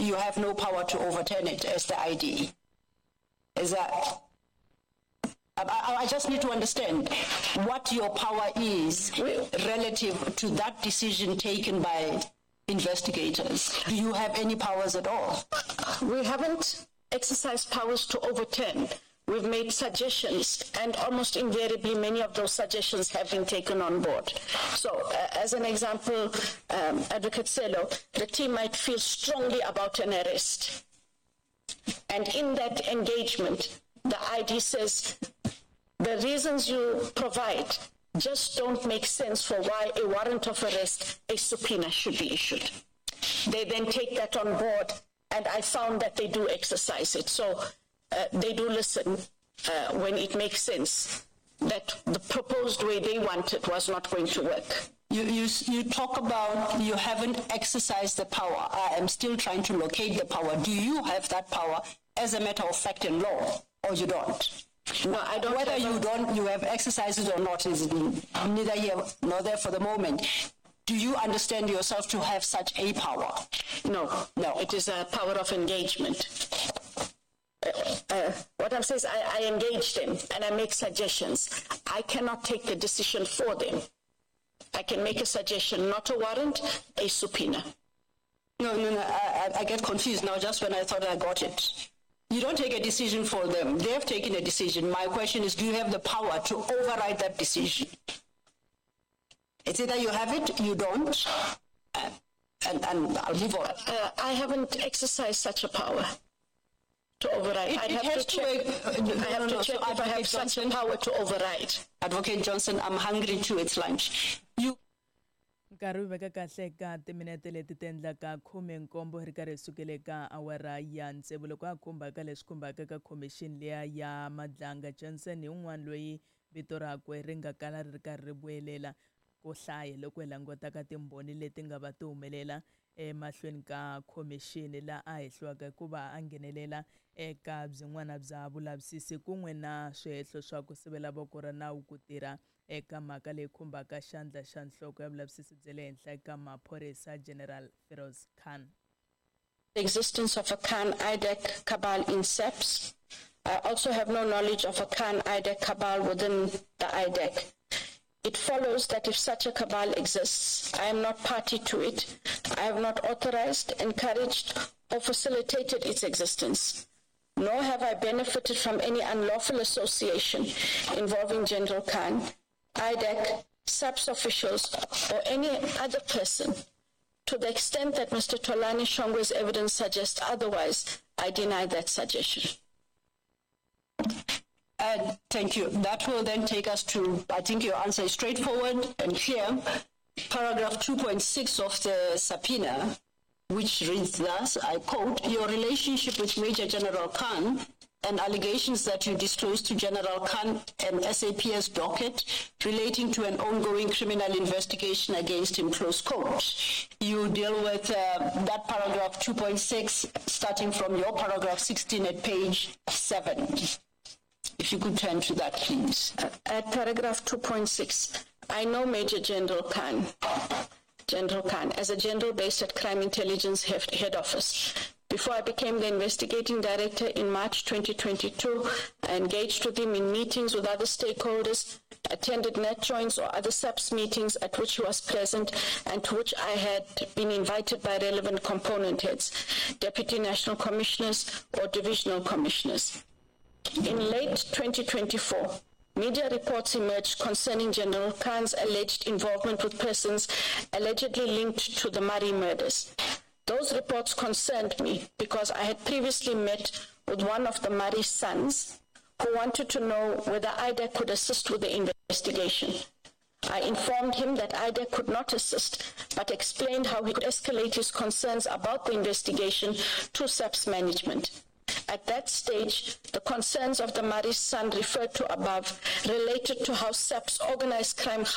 you have no power to overturn it as the ID. Is that? I just need to understand what your power is relative to that decision taken by investigators. Do you have any powers at all? We haven't exercised powers to overturn. We've made suggestions, and almost invariably many of those suggestions have been taken on board. So, as an example, Advocate Selo, the team might feel strongly about an arrest. And in that engagement, the ID says, the reasons you provide just don't make sense for why a warrant of arrest, a subpoena should be issued. They then take that on board, and I found that they do exercise it. So they do listen when it makes sense that the proposed way they want it was not going to work. You talk about you haven't exercised the power. I am still trying to locate the power. Do you have that power as a matter of fact in law, or you don't? No, I don't. Whether you have exercised it or not is neither here nor there for the moment. Do you understand yourself to have such a power? No. It is a power of engagement. What I'm saying is I engage them and I make suggestions. I cannot take the decision for them. I can make a suggestion, not a warrant, a subpoena. No, I get confused now just when I thought I got it. You don't take a decision for them. They have taken a decision. My question is, do you have the power to override that decision? It's either you have it, you don't, and I'll move on. I haven't exercised such a power to override. I have to check if I have such a power to override. Advocate Johnson, I'm hungry too, it's lunch. Nkarhi veka kahle ka timinete leti tendla ka 17 ri karhi sukele ka awara ya ntsevu loko a khumbaka leswi khumbaka ka commission leya ya Madlanga. Johnson hi un'wana loyi vito rakwe ri nga kala ri karhi ri vuyelela ko hlaya loko hi langutaka timbhoni leti nga va ti humelela emahlweni ka commission la a hehliwaka ku va a nghenelela eka byin'wana bya vulavisisi kun'we na swihehlo swa ku sivela voko ra nawu ku tirha eka mhaka leyi khumbaka xandla xa nhloko ya vulavisisi bya le henhla eka maphorisa General Feroz Khan. The existence of a Khan IDEC cabal in SAPS. I also have no knowledge of a Khan IDEC cabal within the IDEC. It follows that if such a cabal exists, I am not party to it. I have not authorized, encouraged, or facilitated its existence. Nor have I benefited from any unlawful association involving General Khan, IDEC, SAPS officials, or any other person. To the extent that Mr. Tolani Shongwe's evidence suggests otherwise, I deny that suggestion. Thank you. That will then take us to, I think your answer is straightforward and clear. Paragraph 2.6 of the subpoena, which reads thus, I quote, your relationship with Major General Khan and allegations that you disclosed to General Khan and SAPS docket relating to an ongoing criminal investigation against him, close quote. You deal with that paragraph 2.6 starting from your paragraph 16 at page 7. If you could turn to that, please. At paragraph 2.6, I know Major General Khan as a general based at Crime Intelligence Head Office. Before I became the investigating director in March 2022, I engaged with him in meetings with other stakeholders, attended net joints or other SAPS meetings at which he was present and to which I had been invited by relevant component heads, deputy national commissioners or divisional commissioners. In late 2024, media reports emerged concerning General Khan's alleged involvement with persons allegedly linked to the Murray murders. Those reports concerned me because I had previously met with one of the Murray sons who wanted to know whether IDEC could assist with the investigation. I informed him that IDEC could not assist, but explained how he could escalate his concerns about the investigation to SAPS management. At that stage, the concerns of the Murray son referred to above related to how SAPS organized crime